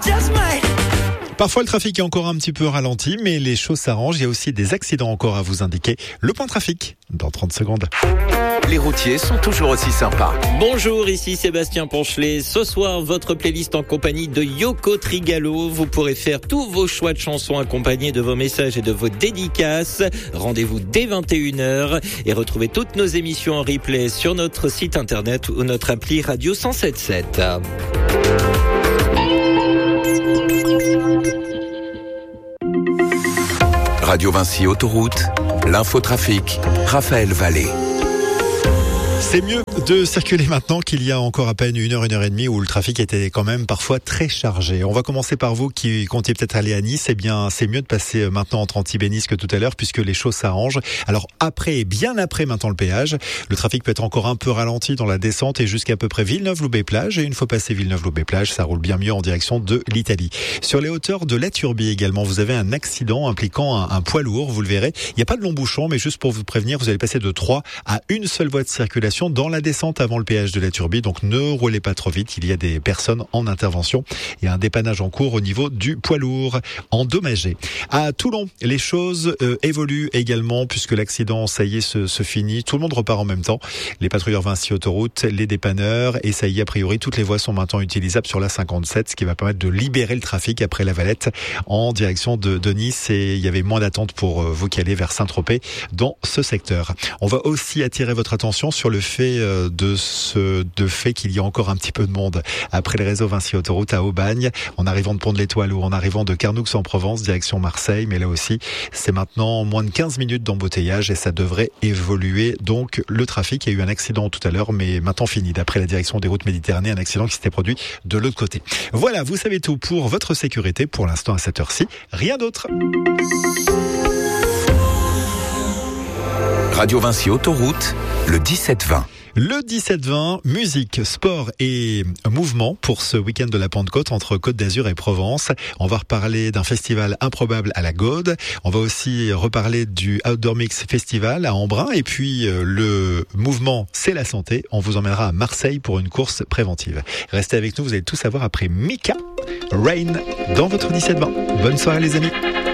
Parfois le trafic est encore un petit peu ralenti, mais les choses s'arrangent. Il y a aussi des accidents encore à vous indiquer. Le point trafic dans 30 secondes. Les routiers sont toujours aussi sympas. Bonjour, ici Sébastien Ponchelet. Ce soir, votre playlist en compagnie de Yoko Trigalo. Vous pourrez faire tous vos choix de chansons accompagnés de vos messages et de vos dédicaces. Rendez-vous dès 21h et retrouvez toutes nos émissions en replay sur notre site internet ou notre appli Radio 107.7. Radio Vinci Autoroute, l'infotrafic, Raphaël Vallée. C'est mieux de circuler maintenant qu'il y a encore à peine une heure et demie où le trafic était quand même parfois très chargé. On va commencer par vous qui comptiez peut-être aller à Nice. Eh bien, c'est mieux de passer maintenant entre Antibes et Nice que tout à l'heure puisque les choses s'arrangent. Alors après et bien après maintenant le péage, le trafic peut être encore un peu ralenti dans la descente et jusqu'à peu près Villeneuve-Loubet-Plage. Et une fois passé Villeneuve-Loubet-Plage, ça roule bien mieux en direction de l'Italie. Sur les hauteurs de la Turbie également, vous avez un accident impliquant un poids lourd, vous le verrez. Il n'y a pas de long bouchon, mais juste pour vous prévenir, vous allez passer de 3 à une seule voie de circulation dans la descente avant le péage de la Turbie, donc ne roulez pas trop vite, il y a des personnes en intervention et un dépannage en cours au niveau du poids lourd endommagé. À Toulon, les choses évoluent également puisque l'accident, ça y est, se finit, tout le monde repart en même temps, les patrouilleurs Vinci Autoroute, les dépanneurs et ça y est, a priori, toutes les voies sont maintenant utilisables sur la 57, ce qui va permettre de libérer le trafic après la Valette en direction de Nice et il y avait moins d'attente pour vous qui allez vers Saint-Tropez dans ce secteur. On va aussi attirer votre attention sur le fait qu'il y a encore un petit peu de monde après les réseaux Vinci Autoroute à Aubagne, en arrivant de Pont-de-l'Étoile ou en arrivant de Carnoux en Provence, direction Marseille, mais là aussi, c'est maintenant moins de 15 minutes d'embouteillage et ça devrait évoluer. Donc, le trafic, il y a eu un accident tout à l'heure, mais maintenant fini. D'après la direction des routes Méditerranée, un accident qui s'était produit de l'autre côté. Voilà, vous savez tout pour votre sécurité. Pour l'instant, à cette heure-ci, rien d'autre. Radio Vinci Autoroute, le 17-20. Le 17-20, musique, sport et mouvement pour ce week-end de la Pentecôte entre Côte d'Azur et Provence. On va reparler d'un festival improbable à la Gaude. On va aussi reparler du Outdoor Mix Festival à Embrun. Et puis le mouvement, c'est la santé. On vous emmènera à Marseille pour une course préventive. Restez avec nous, vous allez tout savoir après Mika, Rain dans votre 17-20. Bonne soirée les amis.